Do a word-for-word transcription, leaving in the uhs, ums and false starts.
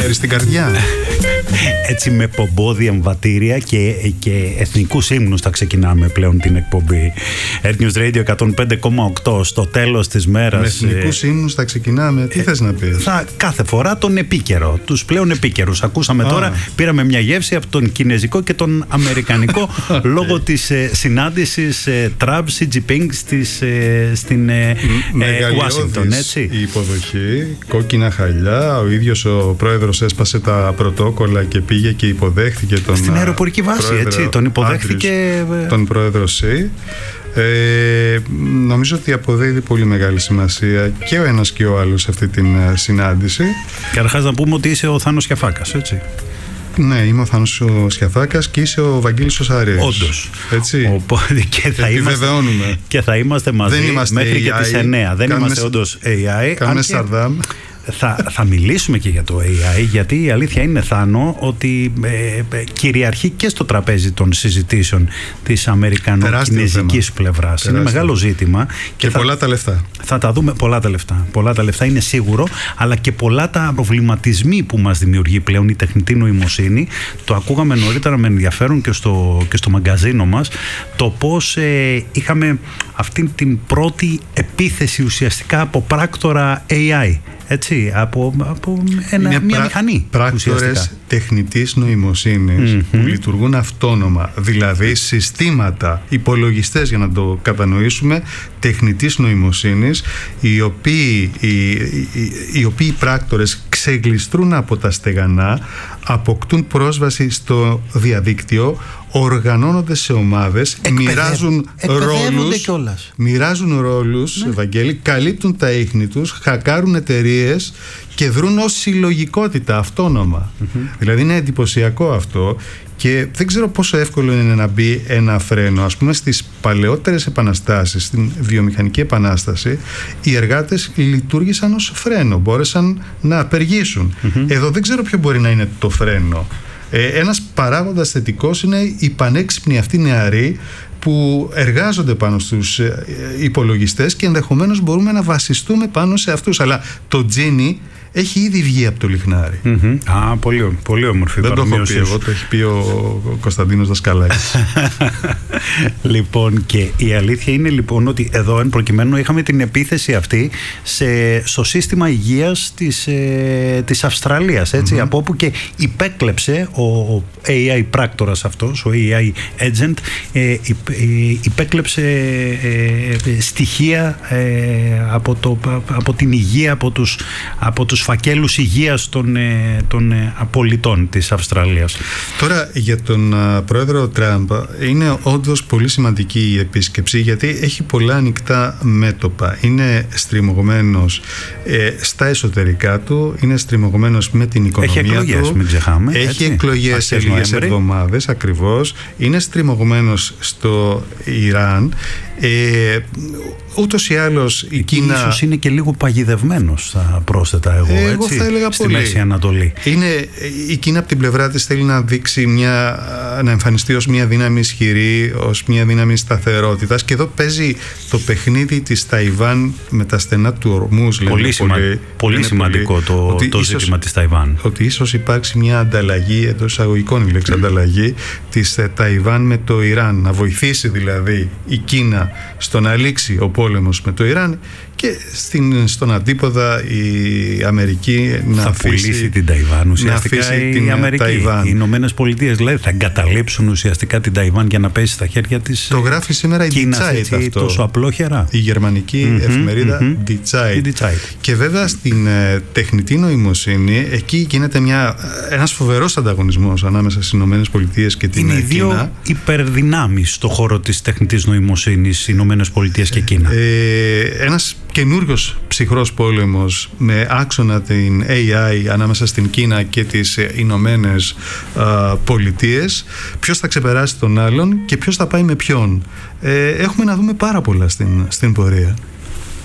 μεσημέρι στην καρδιά. Έτσι με πομπόδια, εμβατήρια και, και εθνικούς ύμνους θα ξεκινάμε πλέον την εκπομπή. Earth News Radio εκατόν πέντε κόμμα οκτώ στο τέλος της μέρας. Με εθνικούς ε, ύμνους θα ξεκινάμε. Τι ε, θες να πεις? Θα, κάθε φορά τον επίκαιρο, τους πλέον επίκαιρους. Ακούσαμε ah. τώρα, πήραμε μια γεύση από τον κινέζικο και τον αμερικανικό okay. λόγω της ε, συνάντησης ε, Τραμπ Σι Τζινπίνγκ ε, στην Ουάσιγκτον. Ε, η υποδοχή, κόκκινα χαλιά. Ο ίδιος ο πρόεδρος έσπασε τα πρωτόκολλα και πήγε και υποδέχτηκε τον. Στην αεροπορική βάση, έτσι. Τον υποδέχτηκε. Άντρης, τον πρόεδρο Σι. Ε, νομίζω ότι αποδίδει πολύ μεγάλη σημασία και ο ένας και ο άλλος σε αυτή την συνάντηση. Καταρχάς να πούμε ότι είσαι ο Θάνος Σιαφάκας, έτσι. Ναι, είμαι ο Θάνος ο Σιαφάκας και είσαι ο Βαγγέλης ο Σαρίας. Όντως. Έτσι. Οπότε και θα, είμαστε, και θα είμαστε μαζί μέχρι έι άι, και τις εννέα. Δεν είμαστε όντως έι άι. Κάνουμε Σαρδάμ. Θα, θα μιλήσουμε και για το έι άι, γιατί η αλήθεια είναι, Θάνο, ότι ε, ε, κυριαρχεί και στο τραπέζι των συζητήσεων της αμερικανο-κινέζικης πλευράς. Είναι μεγάλο ζήτημα. Και, και θα, πολλά τα λεφτά. Θα τα δούμε. Πολλά τα λεφτά. Πολλά τα λεφτά είναι σίγουρο, αλλά και πολλά τα προβληματισμοί που μας δημιουργεί πλέον η τεχνητή νοημοσύνη. Το ακούγαμε νωρίτερα με ενδιαφέρον και στο, και στο μαγκαζίνο μας, το πώς ε, είχαμε αυτή την πρώτη επίθεση ουσιαστικά από πράκτορα έι άι. Έτσι, από, από ένα, μια πρά, μηχανή. Πράκτορες τεχνητής νοημοσύνης mm-hmm. που λειτουργούν αυτόνομα, δηλαδή συστήματα, υπολογιστές για να το κατανοήσουμε, τεχνητής νοημοσύνης, οι οποίοι, οι, οι, οι οποίοι πράκτορες ξεγλιστρούν από τα στεγανά, αποκτούν πρόσβαση στο διαδίκτυο, οργανώνονται σε ομάδες, μοιράζουν ρόλους, μοιράζουν ρόλους, ναι. Ευαγγέλη, καλύπτουν τα ίχνη τους, χακάρουν εταιρείες και δρούν ως συλλογικότητα αυτόνομα. Mm-hmm. Δηλαδή είναι εντυπωσιακό αυτό και δεν ξέρω πόσο εύκολο είναι να μπει ένα φρένο. Ας πούμε στις παλαιότερες επαναστάσεις, στην βιομηχανική επανάσταση, οι εργάτες λειτουργήσαν ως φρένο, μπόρεσαν να απεργήσουν. Mm-hmm. Εδώ δεν ξέρω ποιο μπορεί να είναι το φρένο. Ε, ένας παράγοντας θετικός είναι οι πανέξυπνοι αυτοί νεαροί που εργάζονται πάνω στους υπολογιστές και ενδεχομένως μπορούμε να βασιστούμε πάνω σε αυτούς. Αλλά το τζίνι έχει ήδη βγει από το λιχνάρι. Mm-hmm. Α, πολύ, πολύ όμορφη. Δεν το έχω πει εγώ, το έχει πει ο Κωνσταντίνος Δασκαλάκης. Λοιπόν, και η αλήθεια είναι λοιπόν ότι εδώ εν προκειμένου είχαμε την επίθεση αυτή σε, στο σύστημα υγείας της, ε, της Αυστραλίας, έτσι, mm-hmm. από όπου και υπέκλεψε ο, ο έι άι πράκτορας αυτός, ο έι άι agent, ε, υπ, ε, υπέκλεψε ε, στοιχεία ε, από, το, από την υγεία, από τους, από τους φακέλους υγείας των, των πολιτών της Αυστραλίας. Τώρα για τον uh, πρόεδρο Τραμπ είναι όντως πολύ σημαντική η επίσκεψη, γιατί έχει πολλά ανοιχτά μέτωπα. Είναι στριμωγμένος ε, στα εσωτερικά του, είναι στριμωγμένος με την οικονομία έχει εκλογές, του. Μην ξεχάμε, έχει έτσι. εκλογές σε λίγες εβδομάδες ακριβώς. Είναι στριμωγμένος στο Ιράν. Ε, ούτως ή άλλως η Κίνα ίσως είναι και λίγο παγιδευμένος, θα πρόσθετα εγώ, εγώ έτσι, θα έλεγα στη πολύ. Μέση Ανατολή. Είναι, η Κίνα από την πλευρά της θέλει να δείξει μια, να εμφανιστεί ως μια δύναμη ισχυρή, ως μια δύναμη σταθερότητας, και εδώ παίζει το παιχνίδι της Ταϊβάν με τα στενά του Ορμούζ. Πολύ, σημα... πολύ, πολύ σημαντικό πολύ, το, το ίσως, ζήτημα της Ταϊβάν. Ότι ίσως υπάρξει μια ανταλλαγή, εντός εισαγωγικών η λέξη ανταλλαγή, της Ταϊβάν με το Ιράν, να βοηθήσει δηλαδή η Κίνα στο να λήξει ο πόλεμος με το Ιράν και στην, στον αντίποδα η Αμερική να θα αφήσει, πουλήσει την Ταϊβάν ουσιαστικά η την Αμερική. Ταϊβάν. Οι Ηνωμένες Πολιτείες δηλαδή θα εγκαταλείψουν ουσιαστικά την Ταϊβάν για να πέσει στα χέρια της. Το γράφει σήμερα η Die Zeit αυτό. Τόσο απλόχερα. Η γερμανική mm-hmm, εφημερίδα mm-hmm. Die Zeit. Die Zeit. Και βέβαια στην ε, τεχνητή νοημοσύνη εκεί γίνεται μια, ένας φοβερός ανταγωνισμός ανάμεσα στις Ηνωμένες Πολιτείες και την Κίνα. Είναι οι δύο υπερδυνάμεις στο χώρο της τεχνητής νοημοσύνης, οι Ηνωμένες Πολιτείες και Κίνα. Ε, ένας καινούριος ψυχρός πόλεμος με άξονα την έι άι ανάμεσα στην Κίνα και τις Ηνωμένες Πολιτείες. Ποιος θα ξεπεράσει τον άλλον και ποιος θα πάει με ποιον. Ε, έχουμε να δούμε πάρα πολλά στην, στην πορεία.